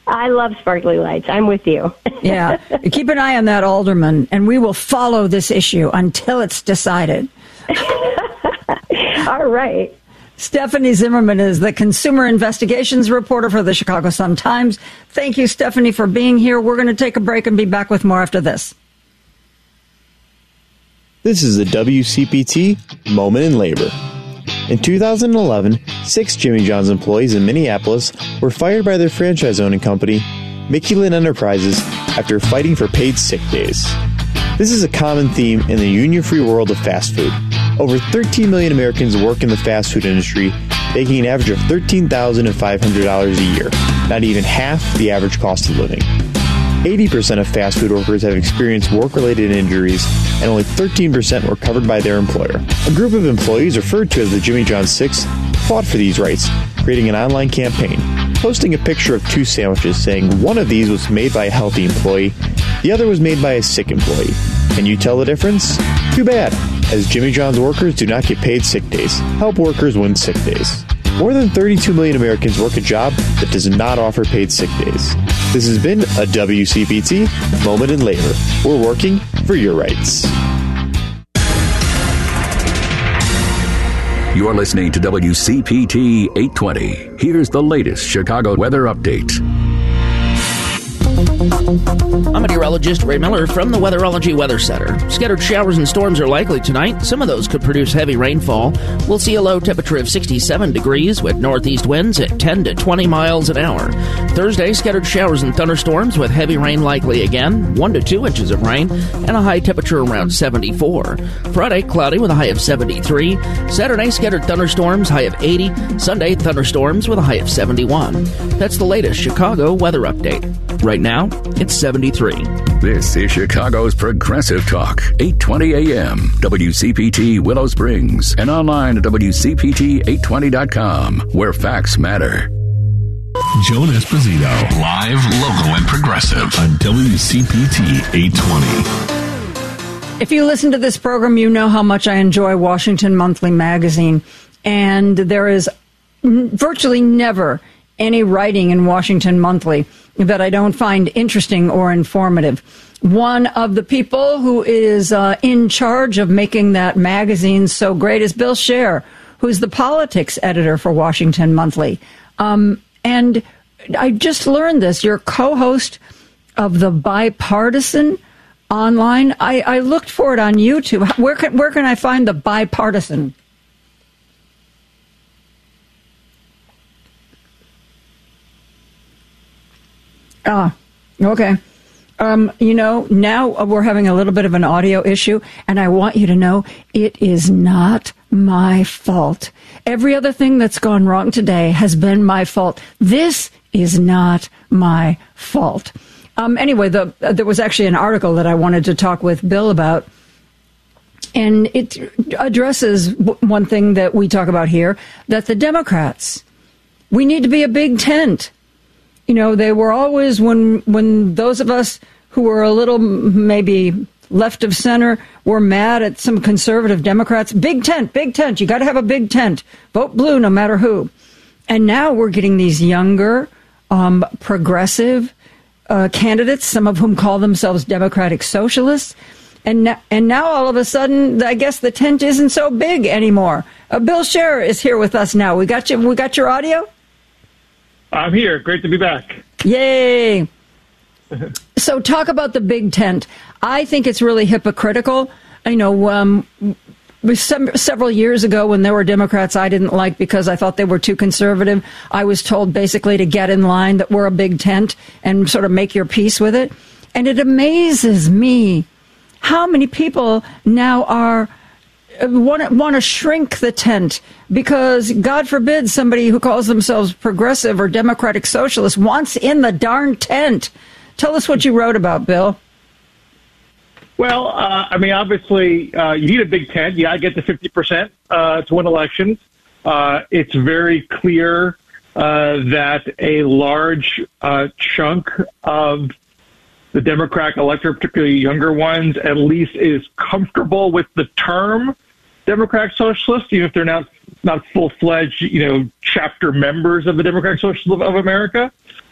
I love sparkly lights. I'm with you. Yeah. Keep an eye on that alderman, and we will follow this issue until it's decided. All right. Stephanie Zimmerman is the consumer investigations reporter for the Chicago Sun-Times. Thank you, Stephanie, for being here. We're going to take a break and be back with more after this. This is the WCPT Moment in Labor. In 2011, 6 Jimmy John's employees in Minneapolis were fired by their franchise-owning company, Mickey Lynn Enterprises, after fighting for paid sick days. This is a common theme in the union-free world of fast food. Over 13 million Americans work in the fast food industry, making an average of $13,500 a year, not even half the average cost of living. 80% of fast food workers have experienced work-related injuries, and only 13% were covered by their employer. A group of employees, referred to as the Jimmy John's Six, fought for these rights, creating an online campaign, posting a picture of 2 sandwiches saying one of these was made by a healthy employee, the other was made by a sick employee. Can you tell the difference? Too bad, as Jimmy John's workers do not get paid sick days. Help workers win sick days. More than 32 million Americans work a job that does not offer paid sick days. This has been a WCPT Moment in Labor. We're working for your rights. You're listening to WCPT 820. Here's the latest Chicago weather update. I'm meteorologist Ray Miller from the Weatherology Weather Center. Scattered showers and storms are likely tonight. Some of those could produce heavy rainfall. We'll see a low temperature of 67 degrees with northeast winds at 10 to 20 miles an hour. Thursday, scattered showers and thunderstorms with heavy rain likely again, 1 to 2 inches of rain, and a high temperature around 74. Friday, cloudy with a high of 73. Saturday, scattered thunderstorms, high of 80. Sunday, thunderstorms with a high of 71. That's the latest Chicago weather update. Right now, it's 73. This is Chicago's Progressive Talk, 820 AM, WCPT Willow Springs, and online at WCPT820.com, where facts matter. Joan Esposito, live, local, and progressive on WCPT 820. If you listen to this program, you know how much I enjoy Washington Monthly magazine, and there is virtually never any writing in Washington Monthly that I don't find interesting or informative. One of the people who is in charge of making that magazine so great is Bill Scher, who's the politics editor for Washington Monthly. And I just learned this. You're co-host of the Bipartisan online. I looked for it on YouTube. Where can I find the Bipartisan? Okay. Now we're having a little bit of an audio issue, and I want you to know it is not my fault. Every other thing that's gone wrong today has been my fault. This is not my fault. Anyway, there was actually an article that I wanted to talk with Bill about, and it addresses one thing that we talk about here, that the Democrats, we need to be a big tent. You know, they were always, when those of us who were a little maybe left of center were mad at some conservative Democrats, big tent, you got to have a big tent. Vote blue no matter who. And now we're getting these younger, progressive candidates, some of whom call themselves Democratic Socialists. And now all of a sudden, I guess the tent isn't so big anymore. Bill Scher is here with us now. We got your audio? I'm here. Great to be back. Yay. So talk about the big tent. I think it's really hypocritical. I know several years ago when there were Democrats I didn't like because I thought they were too conservative, I was told basically to get in line, that we're a big tent, and sort of make your peace with it. And it amazes me how many people now are want to shrink the tent because, God forbid, somebody who calls themselves progressive or Democratic Socialist wants in the darn tent. Tell us what you wrote about, Bill. Well, obviously, you need a big tent. You got to get to 50% to win elections. It's very clear that a large chunk of the Democratic electorate, particularly younger ones, at least is comfortable with the term Democratic Socialist, even if they're not full-fledged, chapter members of the Democratic Socialists of America.